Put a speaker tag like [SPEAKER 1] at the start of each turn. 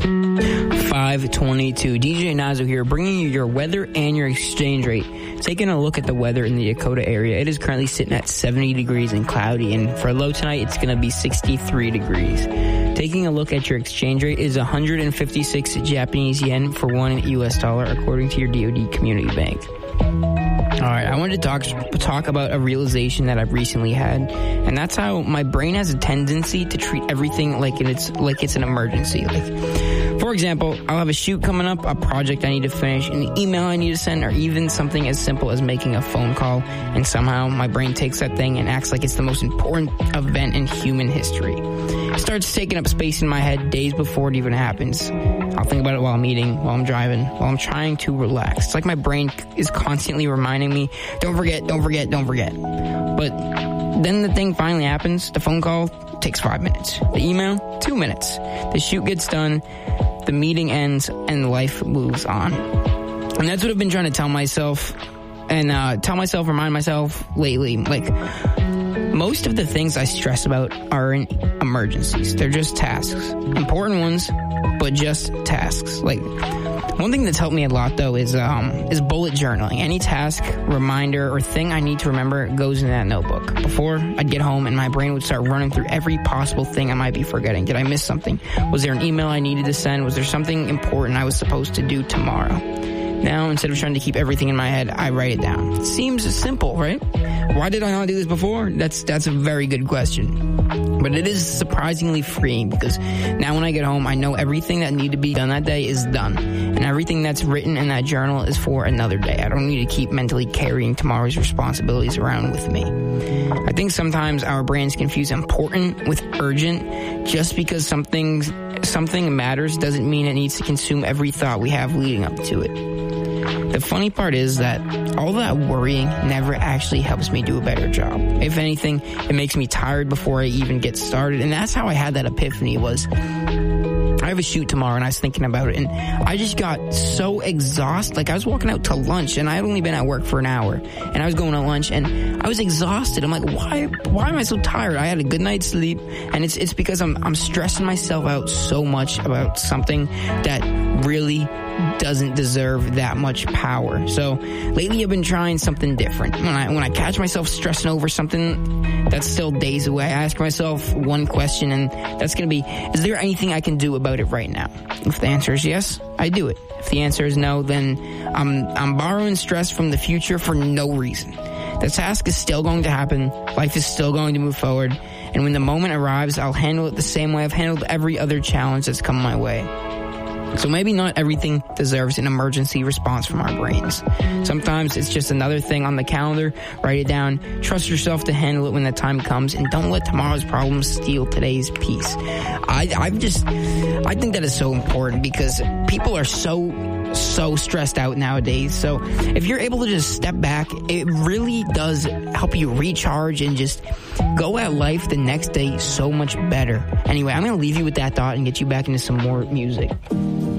[SPEAKER 1] 5:22. DJ Nazo here, bringing you your weather and your exchange rate. Taking a look at the weather in the Dakota area, it is currently sitting at 70 degrees and cloudy, and for a low tonight, it's going to be 63 degrees. Taking a look at your exchange rate is 156 Japanese yen for one US dollar, according to your DoD Community Bank. All right, I wanted to talk about a realization that I've recently had, and that's how my brain has a tendency to treat everything like it's an emergency. For example, I'll have a shoot coming up, a project I need to finish, an email I need to send, or even something as simple as making a phone call, and somehow my brain takes that thing and acts like it's the most important event in human history. It starts taking up space in my head days before it even happens. I'll think about it while I'm eating, while I'm driving, while I'm trying to relax. It's like my brain is constantly reminding me, don't forget, don't forget, don't forget. But then the thing finally happens. The phone call takes 5 minutes. The email, 2 minutes. The shoot gets done, the meeting ends, and life moves on. And that's what I've been trying to tell myself, and remind myself lately. Most of the things I stress about aren't emergencies. They're just tasks. Important ones, but just tasks. One thing that's helped me a lot, though, is bullet journaling. Any task, reminder, or thing I need to remember goes in that notebook. Before I'd get home and my brain would start running through every possible thing I might be forgetting. Did I miss something? Was there an email I needed to send? Was there something important I was supposed to do tomorrow? Now, instead of trying to keep everything in my head, I write it down. It seems simple, right? Why did I not do this before? That's a very good question. But it is surprisingly freeing, because now when I get home, I know everything that needed to be done that day is done. And everything that's written in that journal is for another day. I don't need to keep mentally carrying tomorrow's responsibilities around with me. I think sometimes our brains confuse important with urgent. Just because something matters doesn't mean it needs to consume every thought we have leading up to it. The funny part is that all that worrying never actually helps me do a better job. If anything, it makes me tired before I even get started. And that's how I had that epiphany. I have a shoot tomorrow, and I was thinking about it, and I just got so exhausted. I was walking out to lunch, and I had only been at work for an hour, and I was going to lunch, and I was exhausted. I'm like, why am I so tired? I had a good night's sleep, and it's because I'm stressing myself out so much about something that really doesn't deserve that much power. So lately I've been trying something different. When I catch myself stressing over something that's still days away, I ask myself one question, and that's going to be, is there anything I can do about it right now? If the answer is yes, I do it. If the answer is no, then I'm borrowing stress from the future for no reason. The task is still going to happen. Life is still going to move forward. And when the moment arrives, I'll handle it the same way I've handled every other challenge that's come my way. So maybe not everything deserves an emergency response from our brains. Sometimes it's just another thing on the calendar. Write it down. Trust yourself to handle it when the time comes, and don't let tomorrow's problems steal today's peace. I think that is so important, because people are so stressed out nowadays. So if you're able to just step back, it really does help you recharge and just go at life the next day so much better. Anyway, I'm going to leave you with that thought and get you back into some more music.